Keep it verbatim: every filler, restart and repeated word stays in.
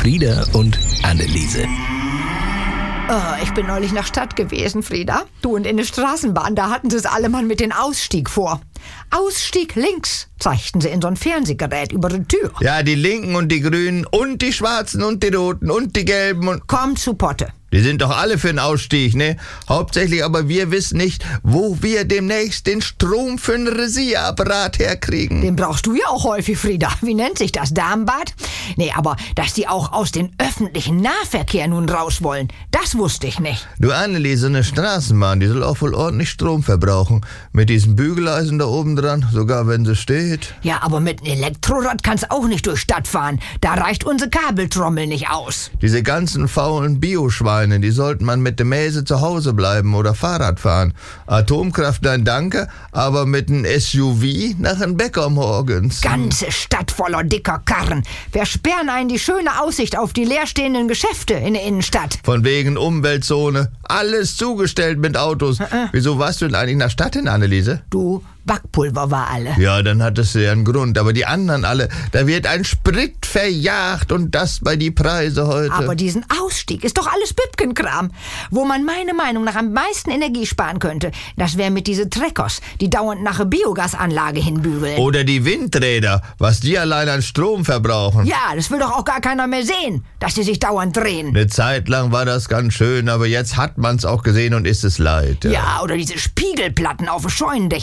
Elfriede und Anneliese. Oh, ich bin neulich nach Stadt gewesen, Frieda. Du, und in der Straßenbahn, da hatten sie es alle mal mit dem Ausstieg vor. Ausstieg links, zeigten sie in so ein Fernsehgerät über die Tür. Ja, die Linken und die Grünen und die Schwarzen und die Roten und die Gelben und... Komm zu Potte. Die sind doch alle für den Ausstieg, ne? Hauptsächlich aber wir wissen nicht, wo wir demnächst den Strom für einen Rasierapparat herkriegen. Den brauchst du ja auch häufig, Frieda. Wie nennt sich das? Darmbad? Nee, aber dass die auch aus dem öffentlichen Nahverkehr nun raus wollen, das wusste ich nicht. Du Anneliese, eine Straßenbahn, die soll auch wohl ordentlich Strom verbrauchen. Mit diesem Bügeleisen da oben dran, sogar wenn sie steht. Ja, aber mit einem Elektrorad kannst auch nicht durch Stadt fahren. Da reicht unsere Kabeltrommel nicht aus. Diese ganzen faulen Bioschweine, die sollten man mit der Mäse zu Hause bleiben oder Fahrrad fahren. Atomkraft, nein danke, aber mit einem S U V nach einem Bäcker morgens. Ganze Stadt voller dicker Karren. Versperren einen die schöne Aussicht auf die leerstehenden Geschäfte in der Innenstadt. Von wegen Umweltzone, alles zugestellt mit Autos. Äh. Wieso warst du denn eigentlich in der Stadt hin, Anneliese? Du, Backpulver war alle. Ja, dann hattest du ja einen Grund. Aber die anderen alle, da wird ein Sprit verjagt und das bei die Preise heute. Aber diesen Ausstieg ist doch alles Bübkenkram. Wo man meiner Meinung nach am meisten Energie sparen könnte, das wäre mit diese Treckers, die dauernd nach einer Biogasanlage hinbügeln. Oder die Windräder, was die allein an Strom verbrauchen. Ja, das will doch auch gar keiner mehr sehen, dass die sich dauernd drehen. Eine Zeit lang war das ganz schön, aber jetzt hat man's auch gesehen und ist es leid. Ja, ja oder diese Spiegelplatten auf den Scheunendächern.